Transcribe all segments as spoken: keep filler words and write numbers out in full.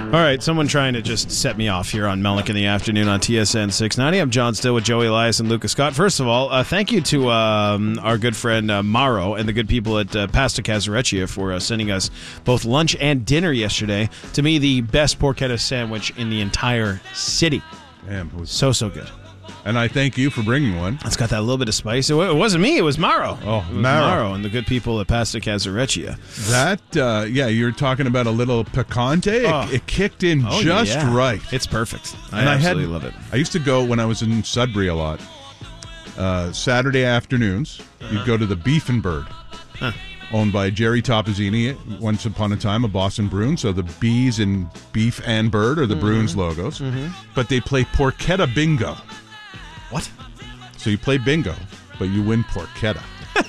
All right, someone trying to just set me off here on Melnick in the Afternoon on T S N six ninety. I'm John Still with Joey Elias and Lucas Scott. First of all, uh, thank you to um, our good friend uh, Mauro and the good people at uh, Pasta Casareccia for uh, sending us both lunch and dinner yesterday. To me, the best porchetta sandwich in the entire city. Damn, it was so, so good. And I thank you for bringing one. It's got that little bit of spice. It wasn't me. It was Mauro. Oh, it was Mauro. Mauro and the good people at Pasta Casareccia. That, uh, yeah, you're talking about a little picante. Oh. It, it kicked in Oh, just yeah. right. It's perfect. I and absolutely I had, love it. I used to go when I was in Sudbury a lot. Uh, Saturday afternoons, uh-huh. you'd go to the Beef and Bird, huh. owned by Jerry Topazzini. Once upon a time, a Boston Bruin. So the B's in Beef and Bird are the mm-hmm. Bruins logos. Mm-hmm. But they play porchetta bingo. What? So you play bingo, but you win porchetta.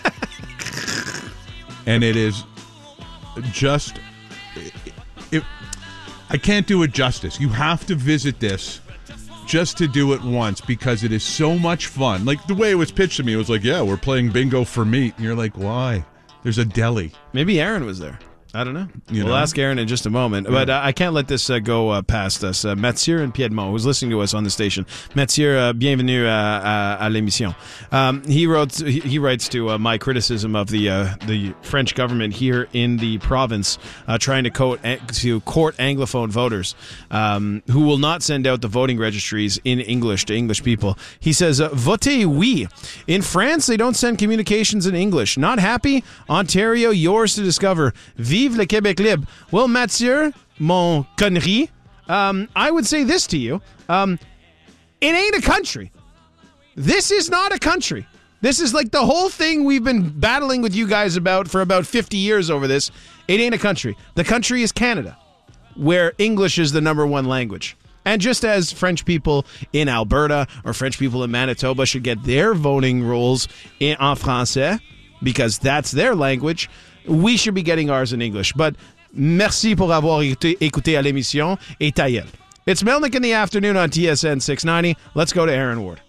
And it is just... It, it, I can't do it justice. You have to visit this just to do it once because it is so much fun. Like, the way it was pitched to me, it was like, yeah, we're playing bingo for meat. And you're like, why? There's a deli. Maybe Aaron was there. I don't know. You we'll know? ask Aaron in just a moment. Yeah. But uh, I can't let this uh, go uh, past us. Uh, Mathieu in Piedmont, who's listening to us on the station. Mathieu, uh, bienvenue à, à, à l'émission. Um, he wrote. He, he writes to uh, my criticism of the uh, the French government here in the province, uh, trying to court, to court Anglophone voters um, who will not send out the voting registries in English to English people. He says, uh, "Votez oui." In France, they don't send communications in English. Not happy? Ontario, yours to discover. Vive le Québec libre. Well, Mathieu, mon connerie, um, I would say this to you. Um, it ain't a country. This is not a country. This is like the whole thing we've been battling with you guys about for about fifty years over this. It ain't a country. The country is Canada, where English is the number one language. And just as French people in Alberta or French people in Manitoba should get their voting rolls in en français, because that's their language, we should be getting ours in English. But merci pour avoir écouté, écouté à l'émission et ta gueule. It's Melnick in the Afternoon on T S N six ninety. Let's go to Aaron Ward.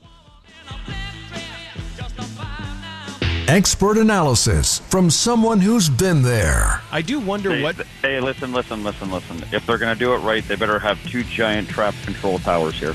Expert analysis from someone who's been there. I do wonder hey, what... Hey, listen, listen, listen, listen. If they're going to do it right, they better have two giant trap control towers here.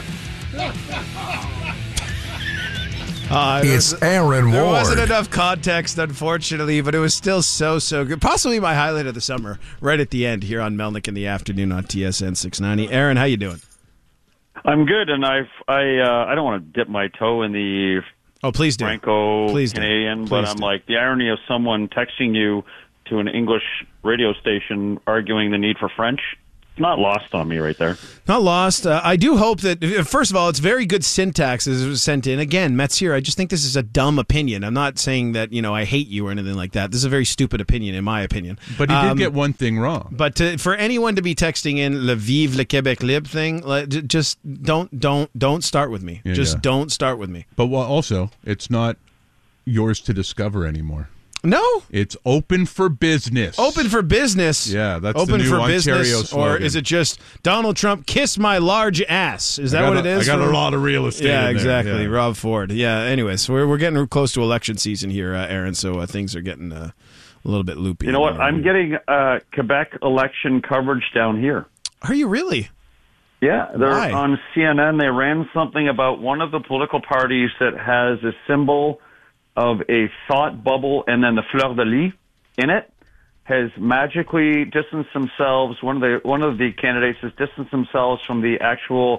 Uh, it's Aaron there Ward. There wasn't enough context, unfortunately, but it was still so, so good. Possibly my highlight of the summer, right at the end here on Melnick in the Afternoon on T S N six ninety. Aaron, how you doing? I'm good, and I've, I uh, I don't want to dip my toe in the oh, please do. Franco-Canadian, but I'm do. like, the irony of someone texting you to an English radio station arguing the need for French. Not lost on me right there. Not lost. Uh, I do hope that, first of all, it's very good syntax as it was sent in. Again, Mathieu, I just think this is a dumb opinion. I'm not saying that, you know, I hate you or anything like that. This is a very stupid opinion, in my opinion. But he did um, get one thing wrong. But to, for anyone to be texting in le vive le Québec libre thing, like, j- just don't, don't, don't start with me. Yeah, just yeah. don't start with me. But well, also, it's not yours to discover anymore. No, it's open for business. Open for business. Yeah, that's open the new for Ontario business, slogan. or is it just Donald Trump kiss my large ass? Is that I got what a, it is? I got for, a lot of real estate. Yeah, in exactly. There. Yeah. Rob Ford. Yeah. Anyways, we're we're getting close to election season here, uh, Aaron. So uh, things are getting uh, a little bit loopy. You know what? I'm getting uh, Quebec election coverage down here. Are you really? Yeah, they're Why? on C N N. They ran something about one of the political parties that has a symbol of a thought bubble and then the fleur de lis in it has magically distanced themselves. One of the one of the candidates has distanced themselves from the actual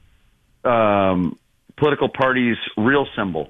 um, political party's real symbol.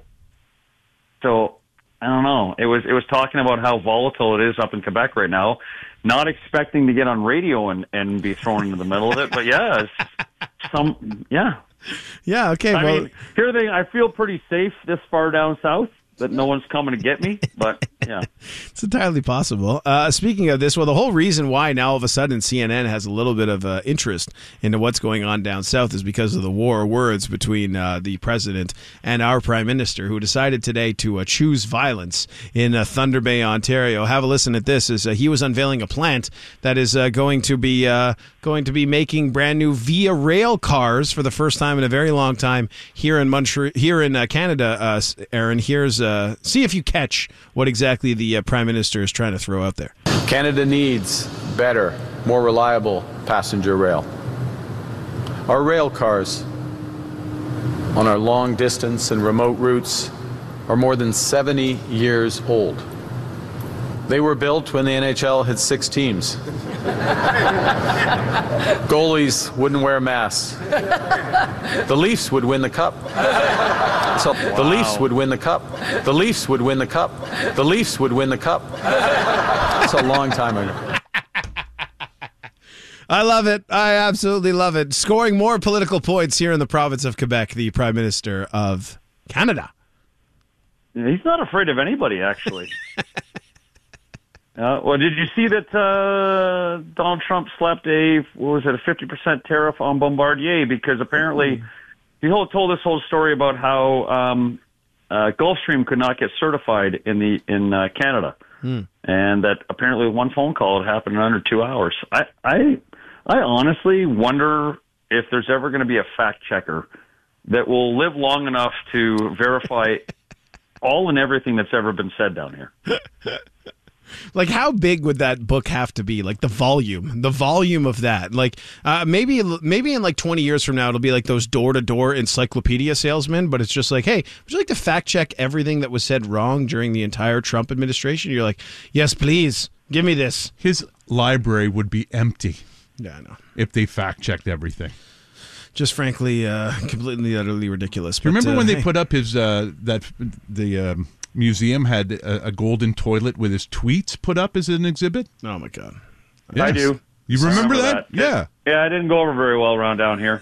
So I don't know. It was it was talking about how volatile it is up in Quebec right now. Not expecting to get on radio and, and be thrown into the middle of it, but yeah, it's some yeah. Yeah. Okay. I well, mean, here they. I feel pretty safe this far down south. That no one's coming to get me, but yeah. It's entirely possible. Uh, speaking of this, well, the whole reason why now all of a sudden C N N has a little bit of uh, interest into what's going on down south is because of the war of words between uh, the president and our prime minister, who decided today to uh, choose violence in uh, Thunder Bay, Ontario. Have a listen at this. As uh, he was unveiling a plant that is uh, going to be uh, going to be making brand new Via Rail cars for the first time in a very long time here in Montreal, here in uh, Canada. Uh, Aaron, here's. Uh, see if you catch what exactly the uh, Prime Minister is trying to throw out there. Canada needs better, more reliable passenger rail. Our rail cars on our long distance and remote routes are more than seventy years old. They were built when the N H L had six teams. Goalies wouldn't wear masks. The Leafs would win the cup. So wow. The Leafs would win the cup. The Leafs would win the cup. The Leafs would win the cup. That's a long time ago. I love it. I absolutely love it. Scoring more political points here in the province of Quebec, the Prime Minister of Canada. He's not afraid of anybody, actually. Uh, well, did you see that uh, Donald Trump slapped a, what was it, a fifty percent tariff on Bombardier? Because apparently he whole, told this whole story about how um, uh, Gulfstream could not get certified in the in uh, Canada. Hmm. And that apparently one phone call had happened in under two hours. I, I, I honestly wonder if there's ever going to be a fact checker that will live long enough to verify all and everything that's ever been said down here. Like, how big would that book have to be? Like, the volume, the volume of that. Like, uh, maybe maybe in like twenty years from now, it'll be like those door-to-door encyclopedia salesmen, but it's just like, hey, would you like to fact-check everything that was said wrong during the entire Trump administration? You're like, yes, please, give me this. His library would be empty. Yeah, I know. If they fact-checked everything. Just frankly, uh, completely, utterly ridiculous. But, remember uh, when they hey. put up his, uh, that, the... Um, museum had a, a golden toilet with his tweets put up as an exhibit? Oh, my God. Yes. I do. You remember, remember that? that? Yeah. Yeah, I didn't go over very well around down here.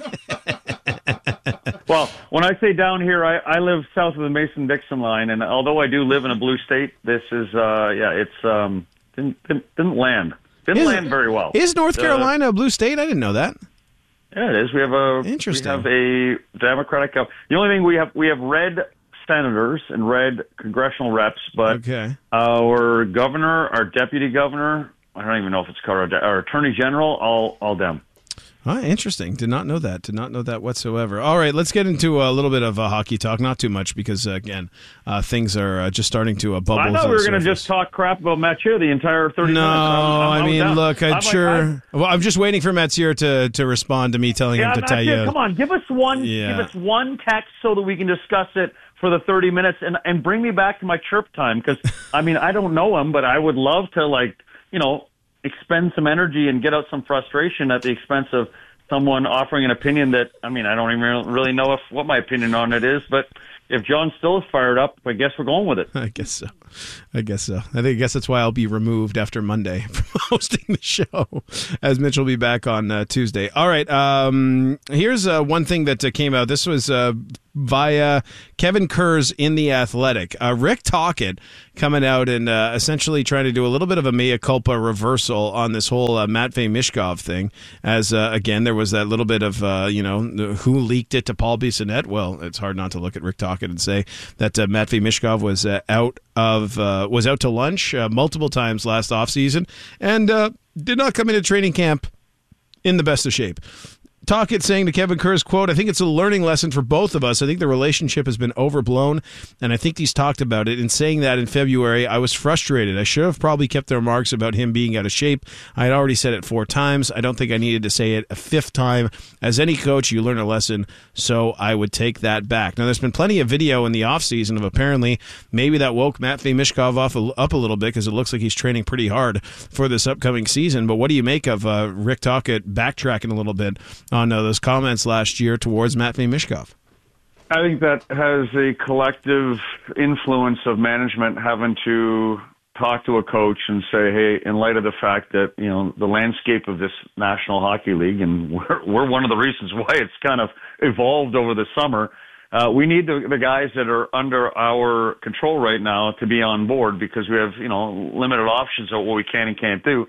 Well, when I say down here, I, I live south of the Mason-Dixon line, and although I do live in a blue state, this is, uh, yeah, it's, um, didn't, didn't, didn't land. Didn't is, land very well. Is North uh, Carolina a blue state? I didn't know that. Yeah, it is. We have a, Interesting. We have a Democratic, uh, the only thing we have, we have red senators and red congressional reps, but okay. our governor, our deputy governor, I don't even know if it's called our, our attorney general, all all them. Oh, interesting. Did not know that. Did not know that whatsoever. All right, let's get into a little bit of uh, hockey talk. Not too much because, uh, again, uh, things are uh, just starting to uh, bubble. I thought we were going to just talk crap about Mathieu the entire thirty no, minutes. No, I mean, down. look, I'm, I'm sure. Like, I, well, I'm just waiting for Mathieu to, to respond to me telling yeah, him to Mathieu, tell you. Come on, give us one. Yeah. Give us one text so that we can discuss it for the thirty minutes and and bring me back to my chirp time because I mean I don't know him, but I would love to like you know expend some energy and get out some frustration at the expense of someone offering an opinion that, I mean, I don't even really know if what my opinion on it is, but if John still is fired up, I guess we're going with it. I guess so. I guess so. I think I guess that's why I'll be removed after Monday from hosting the show, as Mitch will be back on uh, Tuesday. All right. Um, here's uh, one thing that uh, came out. This was uh, via Kevin Kurz in The Athletic. Uh, Rick Tocchet coming out and uh, essentially trying to do a little bit of a mea culpa reversal on this whole uh, Matvei Mishkov thing. As, uh, again, there was that little bit of, uh, you know, who leaked it to Paul Bissonnette? Well, it's hard not to look at Rick Tocchet and say that uh, Matvei Mishkov was uh, out of uh, was out to lunch uh, multiple times last offseason and uh, did not come into training camp in the best of shape. Tocchet saying to Kevin Kurz, quote, I think it's a learning lesson for both of us. I think the relationship has been overblown, and I think he's talked about it. In saying that in February, I was frustrated. I should have probably kept the remarks about him being out of shape. I had already said it four times. I don't think I needed to say it a fifth time. As any coach, you learn a lesson, so I would take that back. Now, there's been plenty of video in the offseason of apparently maybe that woke Matvei Mishkov off a, up a little bit because it looks like he's training pretty hard for this upcoming season. But what do you make of uh, Rick Tocchet backtracking a little bit on uh, those comments last year towards Matvei Mishkov? I think that has a collective influence of management having to talk to a coach and say, hey, in light of the fact that, you know, the landscape of this National Hockey League, and we're, we're one of the reasons why it's kind of evolved over the summer, uh, we need the, the guys that are under our control right now to be on board because we have, you know, limited options of what we can and can't do.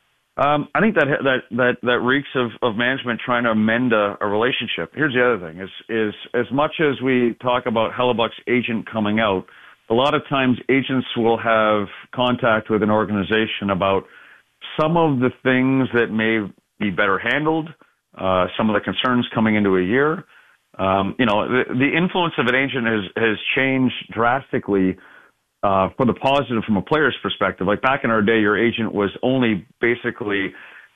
Um, I think that that that that reeks of, of management trying to amend a, a relationship. Here's the other thing: is is as much as we talk about Hellebuck's agent coming out, a lot of times agents will have contact with an organization about some of the things that may be better handled, uh, some of the concerns coming into a year. Um, you know, the, the influence of an agent has has changed drastically. Uh, for the positive from a player's perspective, like back in our day, your agent was only basically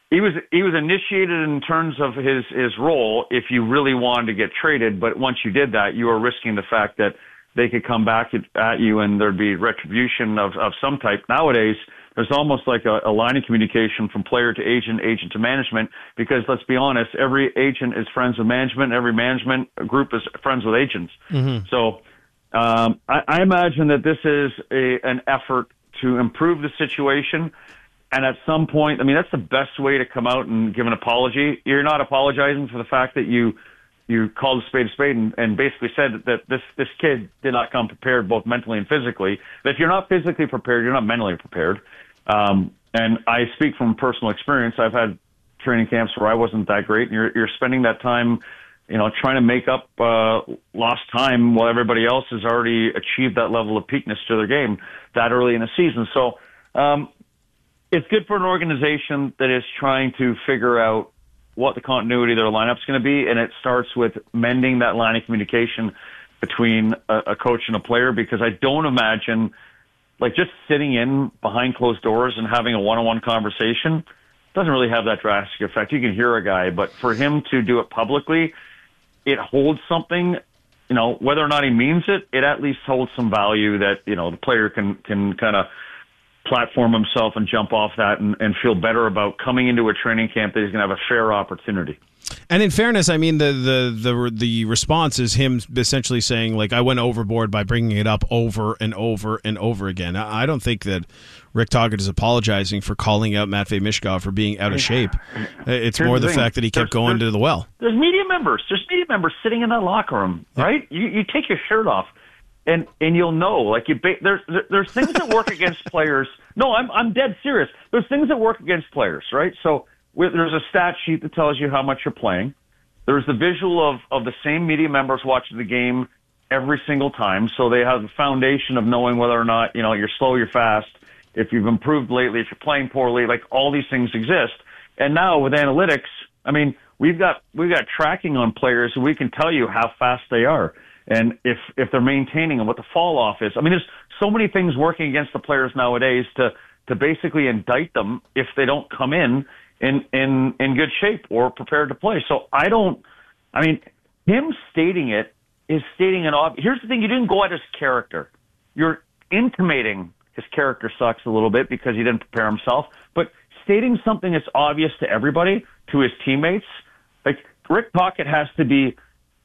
he was he was initiated in terms of his his role if you really wanted to get traded, but once you did that, you were risking the fact that they could come back at, at you and there'd be retribution of, of some type. Nowadays, there's almost like a, a line of communication from player to agent, agent to management, because let's be honest, every agent is friends with management, every management group is friends with agents. Mm-hmm. So um, I, I imagine that this is a, an effort to improve the situation. And at some point, I mean, that's the best way to come out and give an apology. You're not apologizing for the fact that you you called a spade a spade and, and basically said that this, this kid did not come prepared both mentally and physically. But if you're not physically prepared, you're not mentally prepared. Um, and I speak from personal experience. I've had training camps where I wasn't that great, and you're, you're spending that time, you know, trying to make up uh, lost time while everybody else has already achieved that level of peakness to their game that early in the season. So um, it's good for an organization that is trying to figure out what the continuity of their lineup's going to be, and it starts with mending that line of communication between a, a coach and a player, because I don't imagine, like, just sitting in behind closed doors and having a one-on-one conversation doesn't really have that drastic effect. You can hear a guy, but for him to do it publicly, it holds something, you know, whether or not he means it, it at least holds some value that, you know, the player can, can kind of platform himself and jump off that and, and feel better about coming into a training camp that he's going to have a fair opportunity. And in fairness, I mean, the, the the the response is him essentially saying, like, I went overboard by bringing it up over and over and over again. I don't think that Rick Tocchet is apologizing for calling out Matvei Michkov for being out of shape. It's Here's more the the thing. fact that he kept There's- going there's- to the well. There's media members. There's media members sitting in that locker room, right? You you take your shirt off, and and you'll know. Like you, ba- there's there- there's things that work against players. No, I'm I'm dead serious. There's things that work against players, right? So with, there's a stat sheet that tells you how much you're playing. There's the visual of of the same media members watching the game every single time, so they have the foundation of knowing whether or not, you know, you're slow, you're fast, if you've improved lately, if you're playing poorly. Like, all these things exist. And now with analytics, I mean, we've got we've got tracking on players, and we can tell you how fast they are and if if they're maintaining and what the fall off is. I mean, there's so many things working against the players nowadays to to basically indict them if they don't come in in in in good shape or prepared to play. So I don't. I mean, him stating it is stating an ob. Here's the thing: you didn't go at his character. You're intimating his character sucks a little bit because he didn't prepare himself. But stating something that's obvious to everybody, to his teammates, like Rick Tocchet has to be,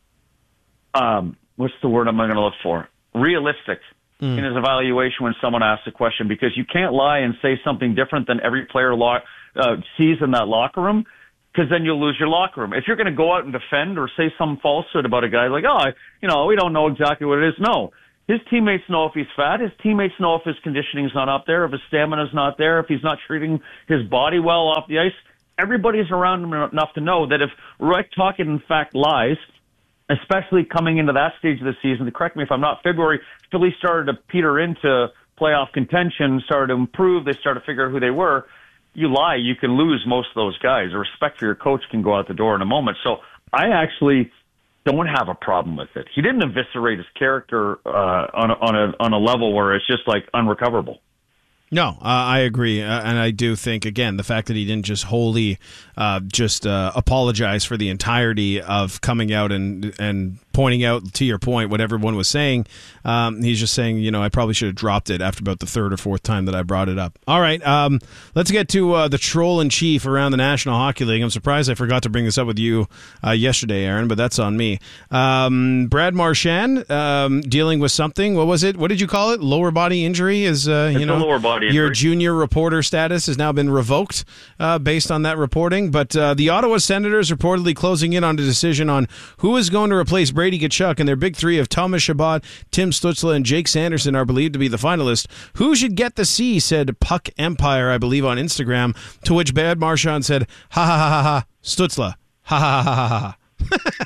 um, what's the word I'm going to look for? Realistic mm. in his evaluation when someone asks a question, because you can't lie and say something different than every player lo- uh, sees in that locker room, because then you'll lose your locker room. If you're going to go out and defend or say some falsehood about a guy, like, oh, you know, we don't know exactly what it is. No. His teammates know if he's fat. His teammates know if his conditioning's not up there, if his stamina's not there, if he's not treating his body well off the ice. Everybody's around him enough to know that if Rick Tocchet, in fact, lies, especially coming into that stage of the season, to correct me if I'm not, February, Philly started to peter into playoff contention, started to improve, they started to figure out who they were. You lie, you can lose most of those guys. The respect for your coach can go out the door in a moment. So I actually don't have a problem with it. He didn't eviscerate his character uh, on a, on a on a level where it's just like unrecoverable. No, uh, I agree, uh, and I do think, again, the fact that he didn't just wholly uh, just uh, apologize for the entirety of coming out and and pointing out, to your point, what everyone was saying. Um, he's just saying, you know, I probably should have dropped it after about the third or fourth time that I brought it up. All right, um, let's get to uh, the troll-in-chief around the National Hockey League. I'm surprised I forgot to bring this up with you uh, yesterday, Aaron, but that's on me. Um, Brad Marchand um, dealing with something. What was it? What did you call it? Lower body injury? Is uh, you It's know, a lower body injury. Your junior reporter status has now been revoked uh, based on that reporting. But uh, the Ottawa Senators reportedly closing in on a decision on who is going to replace Brady Tkachuk, and their big three of Thomas Chabot, Tim Stützle, and Jake Sanderson are believed to be the finalists. Who should get the C, said Puck Empire, I believe, on Instagram, to which Brad Marchand said, ha ha ha ha ha, Stützle, ha ha ha ha ha ha.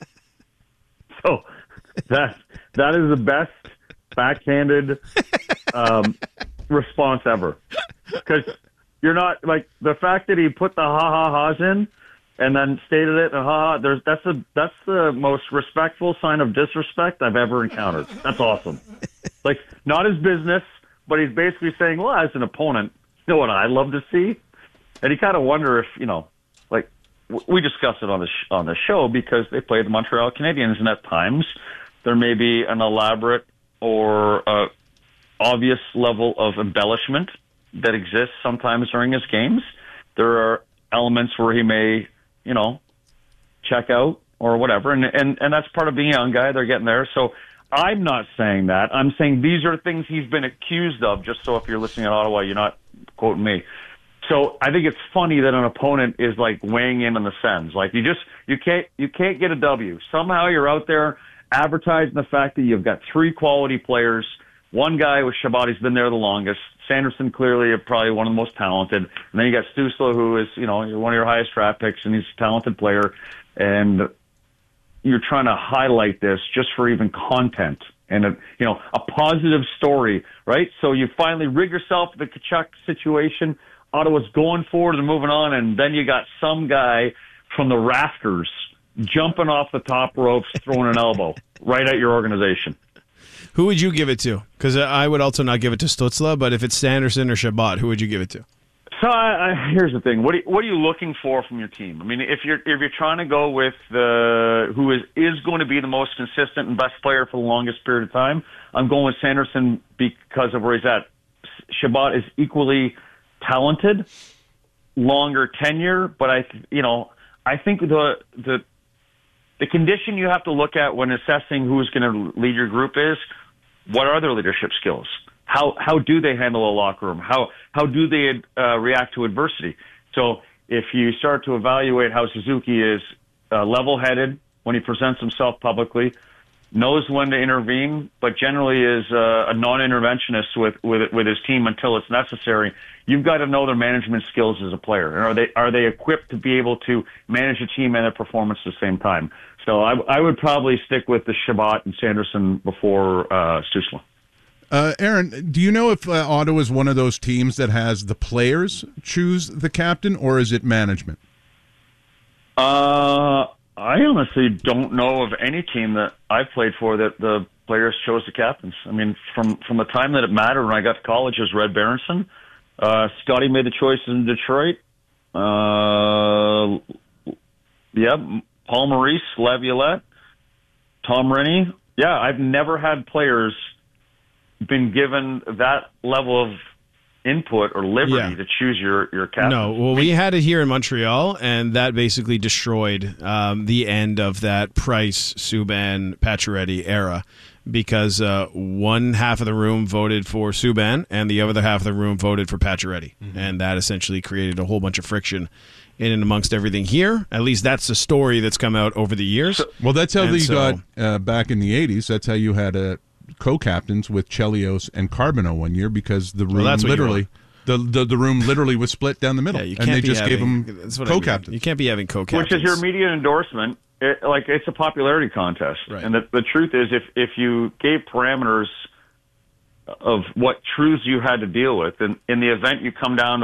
So that that is the best backhanded um, response ever, because you're not, like, the fact that he put the ha ha ha's in and then stated it and ha ha. There's that's a that's the most respectful sign of disrespect I've ever encountered. That's awesome. Like, not his business, but he's basically saying, well, as an opponent, you know what I'd love to see and you kind of wonder if you know, like w- we discussed it on the sh- on the show because they played the Montreal Canadiens, and at times there may be an elaborate or uh, obvious level of embellishment that exists sometimes during his games. There are elements where he may, you know, check out or whatever, and and and that's part of being a young guy. They're getting there, so. I'm not saying that. I'm saying these are things he's been accused of, just so if you're listening in Ottawa, you're not quoting me. So I think it's funny that an opponent is like weighing in on the Sens. Like you just, you can't, you can't get a W. Somehow you're out there advertising the fact that you've got three quality players. One guy with Chabot, he's been there the longest. Sanderson clearly probably one of the most talented. And then you got Stützle, who is, you know, one of your highest draft picks, and he's a talented player. And you're trying to highlight this just for even content and a, you know, a positive story, right? So you finally rig yourself the Tkachuk situation. Ottawa's going forward and moving on, and then you got some guy from the rafters jumping off the top ropes, throwing an elbow right at your organization. Who would you give it to? Because I would also not give it to Stützle, but if it's Sanderson or Chabot, who would you give it to? So I, I, here's the thing: what are, you, what are you looking for from your team? I mean, if you're if you're trying to go with the who is is going to be the most consistent and best player for the longest period of time, I'm going with Sanderson because of where he's at. Chabot is equally talented, longer tenure, but I you know I think the the the condition you have to look at when assessing who's going to lead your group is what are their leadership skills. How how do they handle a locker room? How how do they uh, react to adversity? So if you start to evaluate how Suzuki is uh, level-headed when he presents himself publicly, knows when to intervene, but generally is uh, a non-interventionist with, with with his team until it's necessary. You've got to know their management skills as a player. And are they are they equipped to be able to manage a team and a performance at the same time? So I, I would probably stick with the Chabot and Sanderson before uh, Stützle. Uh, Aaron, do you know if uh, Ottawa is one of those teams that has the players choose the captain, or is it management? Uh, I honestly don't know of any team that I've played for that the players chose the captains. I mean, from, from the time that it mattered when I got to college, it was Red Berenson. Uh, Scotty made the choice in Detroit. Uh, yeah, Paul Maurice, Laviolette, Tom Rennie. Yeah, I've never had players been given that level of input or liberty Yeah. to choose your, your captain. No, well, we had it here in Montreal, and that basically destroyed um, the end of that Price, Subban, Pacioretty era because uh, one half of the room voted for Subban and the other half of the room voted for Pacioretty, mm-hmm. and that essentially created a whole bunch of friction in and amongst everything here. At least that's the story that's come out over the years. Well, that's how And they so- got uh, back in the eighties. That's how you had a co-captains with Chelios and Carbonneau one year because the room Well, that's what you literally the, the the room literally was split down the middle, Yeah, you and can't they be just gave having- them that's what I mean. co-captains. You can't be having co-captains. Which is your media endorsement. It, like, it's a popularity contest. Right. And the, the truth is, if, if you gave parameters of what truths you had to deal with, and in the event you come down to